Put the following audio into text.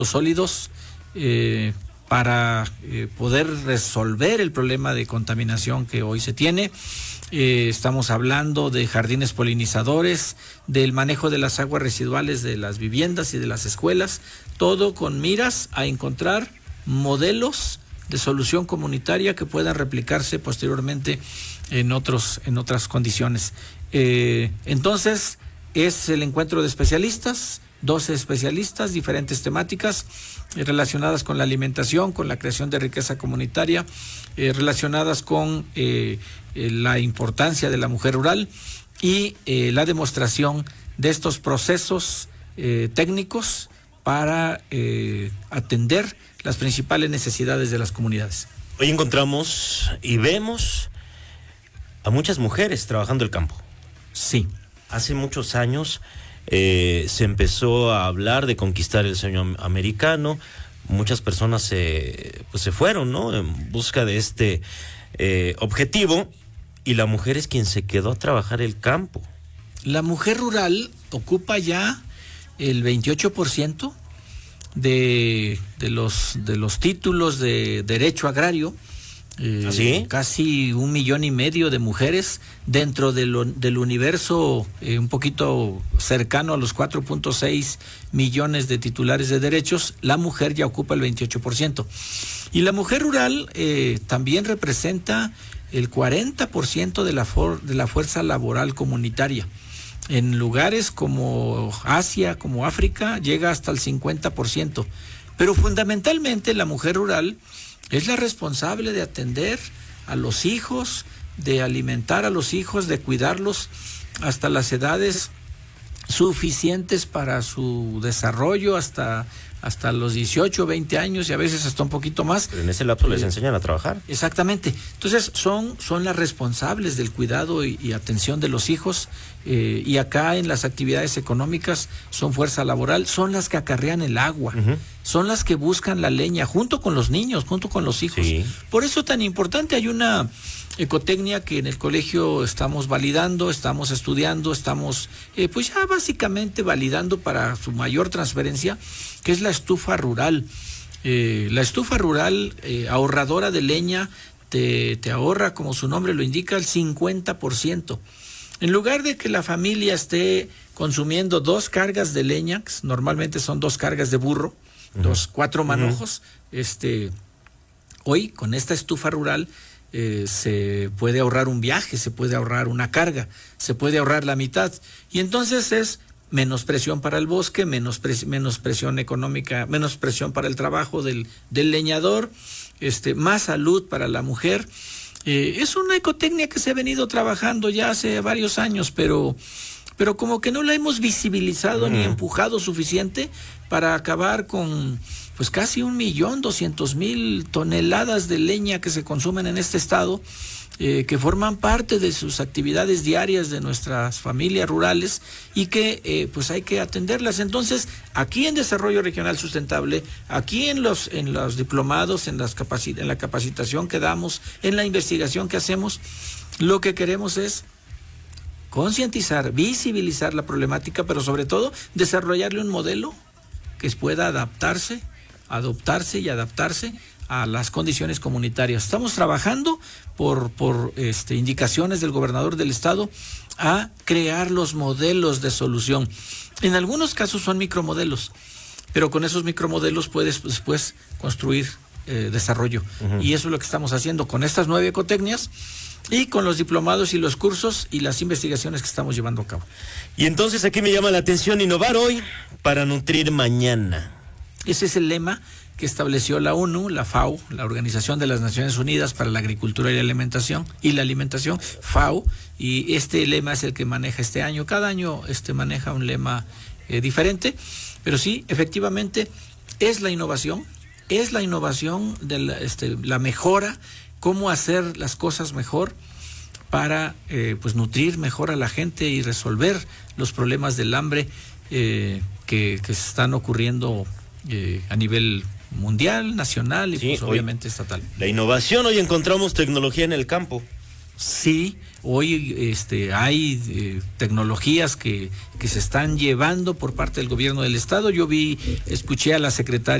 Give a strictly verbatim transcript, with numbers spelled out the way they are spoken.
sólidos eh, para eh, poder resolver el problema de contaminación que hoy se tiene. Eh, estamos hablando de jardines polinizadores, del manejo de las aguas residuales de las viviendas y de las escuelas, todo con miras a encontrar modelos de solución comunitaria que puedan replicarse posteriormente en otros, en otras condiciones. Eh, entonces, es el encuentro de especialistas, doce especialistas, diferentes temáticas eh, relacionadas con la alimentación, con la creación de riqueza comunitaria, eh, relacionadas con eh, eh, la importancia de la mujer rural y eh, la demostración de estos procesos eh, técnicos para eh, atender las principales necesidades de las comunidades. Hoy encontramos y vemos a muchas mujeres trabajando el campo. Sí. Hace muchos años eh, se empezó a hablar de conquistar el sueño americano. Muchas personas se, pues se fueron, ¿no?, en busca de este eh, objetivo, y la mujer es quien se quedó a trabajar el campo. La mujer rural ocupa ya el veintiocho por ciento de, de, los, de los títulos de derecho agrario. Eh, ¿Así? Casi un millón y medio de mujeres dentro de lo, del universo eh, un poquito cercano a los cuatro punto seis millones de titulares de derechos. La mujer ya ocupa el veintiocho por ciento. Y la mujer rural eh, también representa el cuarenta por ciento de la, for, de la fuerza laboral comunitaria. En lugares como Asia, como África, llega hasta el cincuenta por ciento. Pero fundamentalmente la mujer rural es la responsable de atender a los hijos, de alimentar a los hijos, de cuidarlos hasta las edades suficientes para su desarrollo, hasta, hasta los dieciocho, veinte años y a veces hasta un poquito más. Pero en ese lapso les eh, enseñan a trabajar. Exactamente. Entonces son, son las responsables del cuidado y, y atención de los hijos, eh, y acá en las actividades económicas son fuerza laboral, son las que acarrean el agua, uh-huh. son las que buscan la leña junto con los niños, junto con los hijos. Sí. Por eso tan importante, hay una ecotecnia que en el colegio estamos validando, estamos estudiando, estamos eh, pues ya básicamente validando para su mayor transferencia, que es la estufa rural. Eh, la estufa rural eh, ahorradora de leña te, te ahorra, como su nombre lo indica, el cincuenta por ciento. En lugar de que la familia esté consumiendo dos cargas de leña, que normalmente son dos cargas de burro, uh-huh. dos, cuatro manojos, uh-huh. este, hoy con esta estufa rural eh, se puede ahorrar un viaje, se puede ahorrar una carga, se puede ahorrar la mitad. Y entonces es menos presión para el bosque, menos, pres, menos presión económica, menos presión para el trabajo del, del leñador, este, más salud para la mujer. Eh, es una ecotecnia que se ha venido trabajando ya hace varios años, pero, pero como que no la hemos visibilizado uh-huh. ni empujado suficiente para acabar con pues casi un millón doscientos mil toneladas de leña que se consumen en este estado, eh, que forman parte de sus actividades diarias de nuestras familias rurales y que eh, pues hay que atenderlas. Entonces, aquí en Desarrollo Regional Sustentable, aquí en los en los diplomados, en las capaci- en la capacitación que damos, en la investigación que hacemos, lo que queremos es concientizar, visibilizar la problemática, pero sobre todo desarrollarle un modelo que pueda adaptarse, adoptarse y adaptarse a las condiciones comunitarias. Estamos trabajando por, por este, indicaciones del gobernador del estado a crear los modelos de solución. En algunos casos son micromodelos, pero con esos micromodelos puedes después construir eh, desarrollo. Uh-huh. Y eso es lo que estamos haciendo con estas nueve ecotecnias y con los diplomados y los cursos y las investigaciones que estamos llevando a cabo. Y entonces aquí me llama la atención innovar hoy para nutrir mañana. Ese es el lema que estableció la ONU, la FAO, la Organización de las Naciones Unidas para la Agricultura y la Alimentación, y la Alimentación, FAO, y este lema es el que maneja este año. Cada año este maneja un lema eh, diferente, pero sí, efectivamente, es la innovación, es la innovación de la, este, la mejora, cómo hacer las cosas mejor para eh, pues nutrir mejor a la gente y resolver los problemas del hambre eh, que, que se están ocurriendo eh, a nivel mundial, nacional y sí, pues obviamente hoy, estatal. La innovación, hoy encontramos tecnología en el campo. Sí, hoy este, hay eh, tecnologías que, que se están llevando por parte del gobierno del estado. Yo vi, escuché a la secretaria